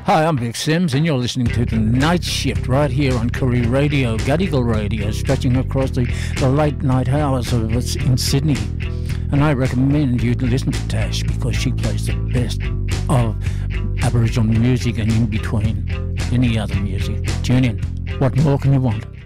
Hi, I'm Vic Sims, and you're listening to The Night Shift right here on Koori Radio, Gadigal Radio, stretching across the late night hours of us in Sydney. And I recommend you to listen to Tash because she plays the best of Aboriginal music and in between any other music. Tune in. What more can you want?